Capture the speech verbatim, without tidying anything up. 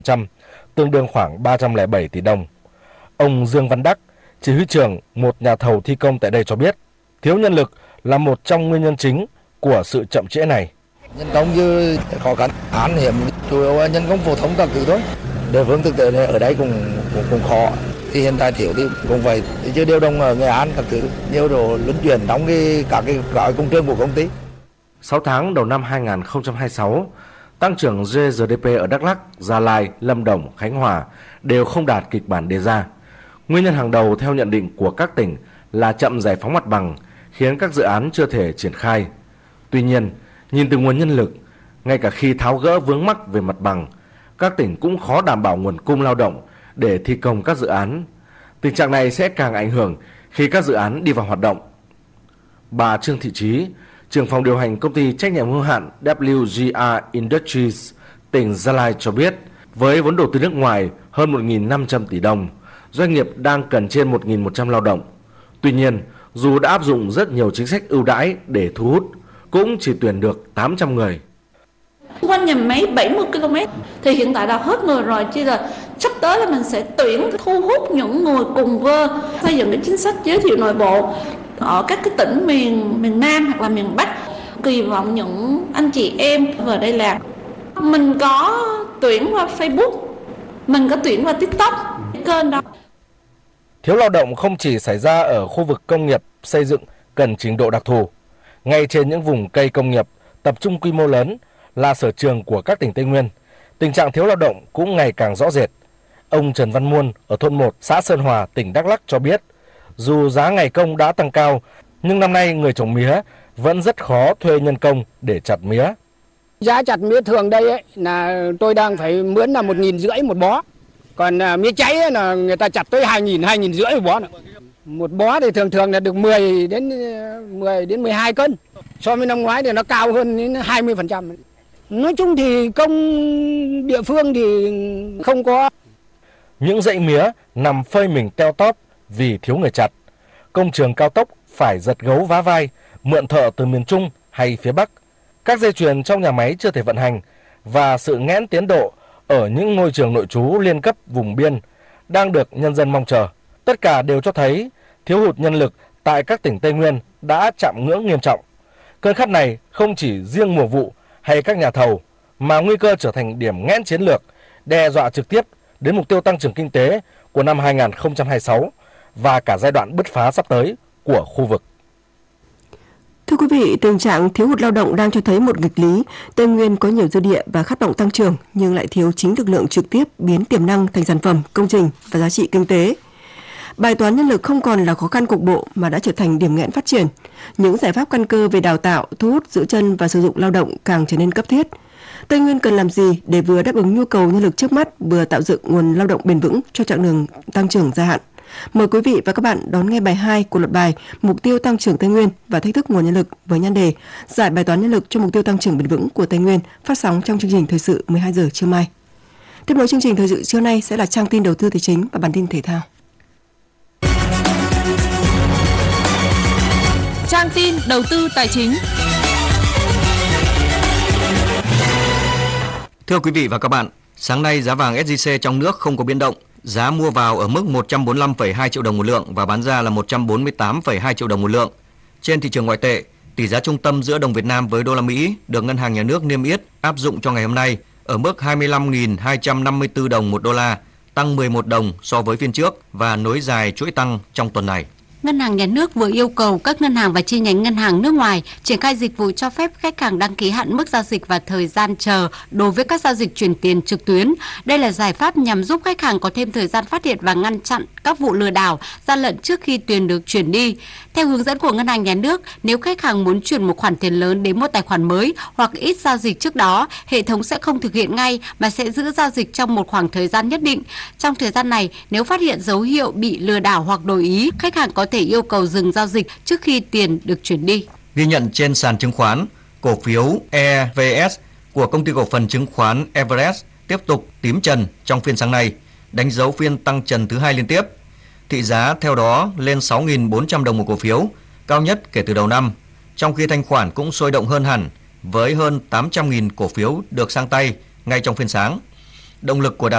trăm, tương đương khoảng ba trăm lẻ bảy tỷ đồng. Ông Dương Văn Đắc, chỉ huy trưởng một nhà thầu thi công tại đây cho biết, thiếu nhân lực là một trong nguyên nhân chính của sự chậm trễ này. Nhân công như khó khăn, án hiểm, chủ yếu nhân công phổ thông các thứ thôi. Địa phương thực tế ở đây cũng, cũng cũng khó. Thì hiện tại thiếu thì cũng vậy, chứ điều động ở Nghệ An các thứ nhiều đồ luân chuyển đóng cái các cái gói công trường của công ty. sáu tháng đầu năm hai nghìn không trăm hai mươi sáu, tăng trưởng giê đê pê ở Đắk Lắk, Gia Lai, Lâm Đồng, Khánh Hòa đều không đạt kịch bản đề ra. Nguyên nhân hàng đầu theo nhận định của các tỉnh là chậm giải phóng mặt bằng, khiến các dự án chưa thể triển khai. Tuy nhiên, nhìn từ nguồn nhân lực, ngay cả khi tháo gỡ vướng mắc về mặt bằng, các tỉnh cũng khó đảm bảo nguồn cung lao động để thi công các dự án. Tình trạng này sẽ càng ảnh hưởng khi các dự án đi vào hoạt động. Bà Trương Thị Trí, trưởng phòng điều hành công ty trách nhiệm hữu hạn W G R Industries tỉnh Gia Lai cho biết, với vốn đầu tư nước ngoài hơn một nghìn năm trăm tỷ đồng, doanh nghiệp đang cần trên một nghìn một trăm lao động. Tuy nhiên, dù đã áp dụng rất nhiều chính sách ưu đãi để thu hút, cũng chỉ tuyển được tám trăm người. Quanh nhà máy bảy mươi ki lô mét thì hiện tại đã hết người rồi, chỉ là sắp tới là mình sẽ tuyển thu hút những người cùng vơ, xây dựng cái chính sách giới thiệu nội bộ ở các cái tỉnh miền miền Nam hoặc là miền Bắc. Kỳ vọng những anh chị em vào đây làm. Mình có tuyển qua Facebook, mình có tuyển qua TikTok, kênh đó. Thiếu lao động không chỉ xảy ra ở khu vực công nghiệp, xây dựng cần trình độ đặc thù. Ngay trên những vùng cây công nghiệp tập trung quy mô lớn là sở trường của các tỉnh Tây Nguyên, tình trạng thiếu lao động cũng ngày càng rõ rệt. Ông Trần Văn Muôn ở thôn một, xã Sơn Hòa, tỉnh Đắk Lắk cho biết, dù giá ngày công đã tăng cao, nhưng năm nay người trồng mía vẫn rất khó thuê nhân công để chặt mía. Giá chặt mía thường đây ấy, là tôi đang phải mướn là một nghìn rưỡi một bó, còn mía cháy ấy là người ta chặt tới hai nghìn, hai nghìn rưỡi một bó nữa. Một bó thì thường thường là được mười đến mười đến mười hai cân. So với năm ngoái thì nó cao hơn đến hai mươi phần trăm. Nói chung thì công địa phương thì không có. Những dãy mía nằm phơi mình teo tóp vì thiếu người chặt. Công trường cao tốc phải giật gấu vá vai, mượn thợ từ miền Trung hay phía Bắc. Các dây chuyền trong nhà máy chưa thể vận hành và sự nghẽn tiến độ ở những ngôi trường nội trú liên cấp vùng biên đang được nhân dân mong chờ. Tất cả đều cho thấy thiếu hụt nhân lực tại các tỉnh Tây Nguyên đã chạm ngưỡng nghiêm trọng. Cơn khát này không chỉ riêng mùa vụ hay các nhà thầu, mà nguy cơ trở thành điểm nghẽn chiến lược, đe dọa trực tiếp đến mục tiêu tăng trưởng kinh tế của năm hai nghìn không trăm hai mươi sáu và cả giai đoạn bứt phá sắp tới của khu vực. Thưa quý vị, tình trạng thiếu hụt lao động đang cho thấy một nghịch lý. Tây Nguyên có nhiều dư địa và khát vọng tăng trưởng, nhưng lại thiếu chính lực lượng trực tiếp biến tiềm năng thành sản phẩm, công trình và giá trị kinh tế. Bài toán nhân lực không còn là khó khăn cục bộ mà đã trở thành điểm nghẽn phát triển. Những giải pháp căn cơ về đào tạo, thu hút, giữ chân và sử dụng lao động càng trở nên cấp thiết. Tây Nguyên cần làm gì để vừa đáp ứng nhu cầu nhân lực trước mắt, vừa tạo dựng nguồn lao động bền vững cho chặng đường tăng trưởng dài hạn? Mời quý vị và các bạn đón nghe bài hai của loạt bài Mục tiêu tăng trưởng Tây Nguyên và thách thức nguồn nhân lực với nhan đề Giải bài toán nhân lực cho mục tiêu tăng trưởng bền vững của Tây Nguyên, phát sóng trong chương trình thời sự mười hai giờ trưa mai. Tiếp nối chương trình thời sự trưa nay sẽ là trang tin đầu tư tài chính và bản tin thể thao. Trang tin đầu tư tài chính. Thưa quý vị và các bạn, sáng nay giá vàng ét gi xê trong nước không có biến động. Giá mua vào ở mức một trăm bốn mươi lăm phẩy hai triệu đồng một lượng và bán ra là một trăm bốn mươi tám phẩy hai triệu đồng một lượng. Trên thị trường ngoại tệ, tỷ giá trung tâm giữa đồng Việt Nam với đô la Mỹ được Ngân hàng Nhà nước niêm yết áp dụng cho ngày hôm nay ở mức hai mươi lăm nghìn hai trăm năm mươi tư đồng một đô la, tăng mười một đồng so với phiên trước và nối dài chuỗi tăng trong tuần này. Ngân hàng Nhà nước vừa yêu cầu các ngân hàng và chi nhánh ngân hàng nước ngoài triển khai dịch vụ cho phép khách hàng đăng ký hạn mức giao dịch và thời gian chờ đối với các giao dịch chuyển tiền trực tuyến. Đây là giải pháp nhằm giúp khách hàng có thêm thời gian phát hiện và ngăn chặn các vụ lừa đảo, gian lận trước khi tiền được chuyển đi. Theo hướng dẫn của Ngân hàng Nhà nước, nếu khách hàng muốn chuyển một khoản tiền lớn đến một tài khoản mới hoặc ít giao dịch trước đó, hệ thống sẽ không thực hiện ngay mà sẽ giữ giao dịch trong một khoảng thời gian nhất định. Trong thời gian này, nếu phát hiện dấu hiệu bị lừa đảo hoặc đổi ý, khách hàng có thể yêu cầu dừng giao dịch trước khi tiền được chuyển đi. Ghi nhận trên sàn chứng khoán, cổ phiếu e vê ét của công ty cổ phần chứng khoán Everest tiếp tục tím trần trong phiên sáng nay, đánh dấu phiên tăng trần thứ hai liên tiếp. Thị giá theo đó lên sáu nghìn bốn trăm đồng một cổ phiếu, cao nhất kể từ đầu năm, trong khi thanh khoản cũng sôi động hơn hẳn với hơn tám trăm nghìn cổ phiếu được sang tay ngay trong phiên sáng. Động lực của đà